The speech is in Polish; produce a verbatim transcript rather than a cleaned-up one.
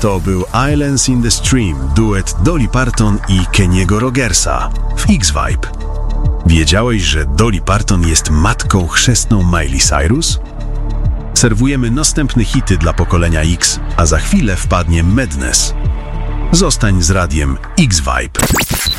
To był Islands in the Stream, duet Dolly Parton i Kenny'ego Rogersa w X-Vibe. Wiedziałeś, że Dolly Parton jest matką chrzestną Miley Cyrus? Serwujemy następne hity dla pokolenia X, a za chwilę wpadnie Madness. Zostań z radiem X-Vibe.